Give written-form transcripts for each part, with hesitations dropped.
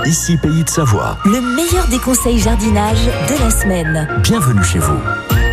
Ici Pays de Savoie. Le meilleur des conseils jardinage de la semaine. Bienvenue chez vous.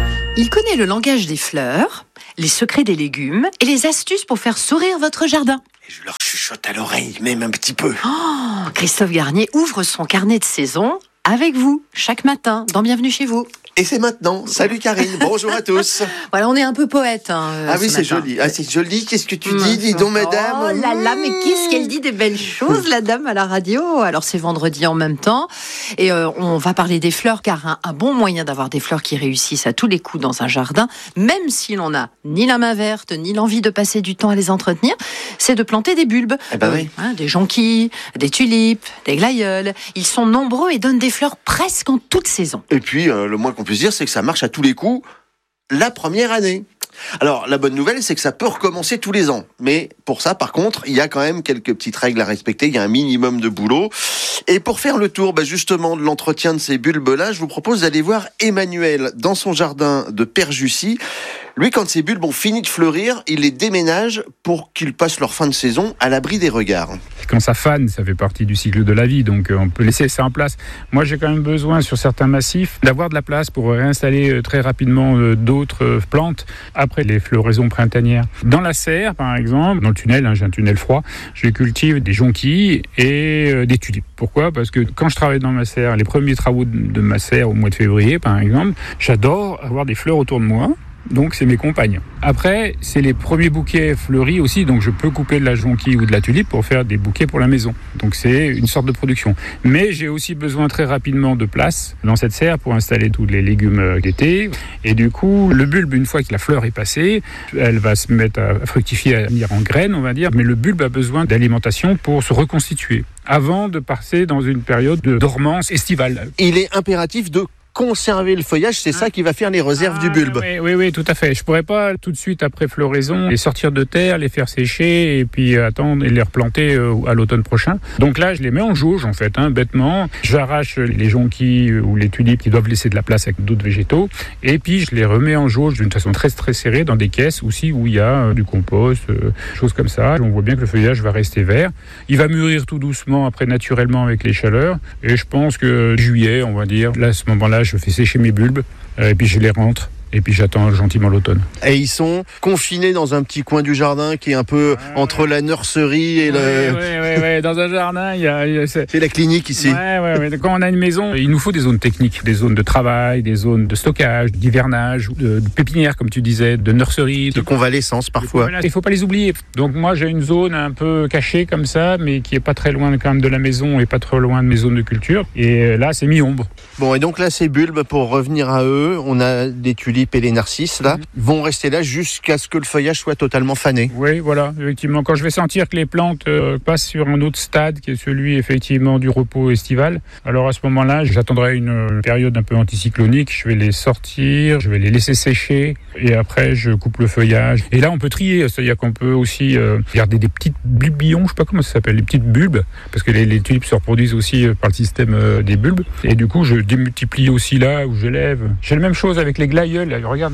Il connaît le langage des fleurs, les secrets des légumes et les astuces pour faire sourire votre jardin. Et je leur chuchote à l'oreille, même un petit peu. Oh, Christophe Garnier ouvre son carnet de saison avec vous, chaque matin, dans Bienvenue chez vous. Et c'est maintenant. Salut Karine, bonjour à tous. Voilà, on est un peu poète. Ah oui, c'est joli. Ah, c'est joli. Qu'est-ce que tu dis? Dis donc, madame. Oh là là, mais qu'est-ce qu'elle dit des belles choses, la dame, à la radio. Alors, c'est vendredi en même temps. Et on va parler des fleurs, car un bon moyen d'avoir des fleurs qui réussissent à tous les coups dans un jardin, même si l'on n'a ni la main verte, ni l'envie de passer du temps à les entretenir, c'est de planter des bulbes. Eh ben oui. Des jonquilles, des tulipes, des glaïeuls. Ils sont nombreux et donnent des fleurs presque en toute saison. Et puis, le moins qu'on puisse dire, c'est que ça marche à tous les coups la première année. Alors, la bonne nouvelle, c'est que ça peut recommencer tous les ans. Mais pour ça, par contre, il y a quand même quelques petites règles à respecter. Il y a un minimum de boulot. Et pour faire le tour, justement, de l'entretien de ces bulbes-là, je vous propose d'aller voir Emmanuel dans son jardin de Père-Jussy. Lui, quand ces bulbes ont fini de fleurir, il les déménage pour qu'ils passent leur fin de saison à l'abri des regards. Quand ça fane, ça fait partie du cycle de la vie, donc on peut laisser ça en place. Moi, j'ai quand même besoin, sur certains massifs, d'avoir de la place pour réinstaller très rapidement d'autres plantes après les floraisons printanières. Dans la serre, par exemple, dans le tunnel, j'ai un tunnel froid, je cultive des jonquilles et des tulipes. Pourquoi ? Parce que quand je travaille dans ma serre, les premiers travaux de ma serre au mois de février, par exemple, j'adore avoir des fleurs autour de moi. Donc c'est mes compagnes. Après, c'est les premiers bouquets fleuris aussi, donc je peux couper de la jonquille ou de la tulipe pour faire des bouquets pour la maison. Donc c'est une sorte de production. Mais j'ai aussi besoin très rapidement de place dans cette serre pour installer tous les légumes d'été. Et du coup, le bulbe, une fois que la fleur est passée, elle va se mettre à fructifier, à venir en graines, on va dire. Mais le bulbe a besoin d'alimentation pour se reconstituer avant de passer dans une période de dormance estivale. Il est impératif de conserver le feuillage, c'est ça qui va faire les réserves du bulbe. Oui, tout à fait. Je pourrais pas tout de suite après floraison les sortir de terre, les faire sécher et puis attendre et les replanter à l'automne prochain. Donc là, je les mets en jauge en fait, bêtement. J'arrache les jonquilles ou les tulipes qui doivent laisser de la place avec d'autres végétaux et puis je les remets en jauge d'une façon très très serrée dans des caisses aussi où il y a du compost, choses comme ça. On voit bien que le feuillage va rester vert. Il va mûrir tout doucement après naturellement avec les chaleurs et je pense que juillet, on va dire, là à ce moment-là, je fais sécher mes bulbes et puis je les rentre. Et puis j'attends gentiment l'automne. Et ils sont confinés dans un petit coin du jardin qui est un peu entre la nurserie et Oui, dans un jardin, c'est la clinique ici. Ouais. Quand on a une maison, il nous faut des zones techniques, des zones de travail, des zones de stockage, d'hivernage, de pépinière, comme tu disais, de nurserie. De convalescence parfois. Il ne faut pas les oublier. Donc moi, j'ai une zone un peu cachée comme ça, mais qui est pas très loin quand même de la maison et pas trop loin de mes zones de culture. Et là, c'est mi-ombre. Bon, et donc là, ces bulbes, pour revenir à eux, on a des tulipes et les narcisses, là, vont rester là jusqu'à ce que le feuillage soit totalement fané. Oui, voilà, effectivement. Quand je vais sentir que les plantes passent sur un autre stade, qui est celui, effectivement, du repos estival, alors à ce moment-là, j'attendrai une période un peu anticyclonique, je vais les sortir, je vais les laisser sécher, et après, je coupe le feuillage. Et là, on peut trier, c'est-à-dire qu'on peut aussi garder des petites bulbillons, je sais pas comment ça s'appelle, les petites bulbes, parce que les tulipes se reproduisent aussi par le système des bulbes, et du coup, je démultiplie aussi là où je lève. J'ai la même chose avec les glaïeuls. Regarde,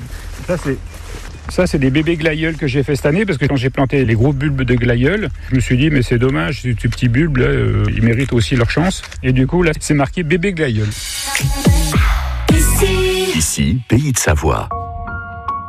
ça c'est des bébés glaïeuls que j'ai fait cette année parce que quand j'ai planté les gros bulbes de glaïeuls, je me suis dit mais c'est dommage, ces petits bulbes là, ils méritent aussi leur chance. Et du coup là c'est marqué bébé glaïeul. Ici, Pays de Savoie.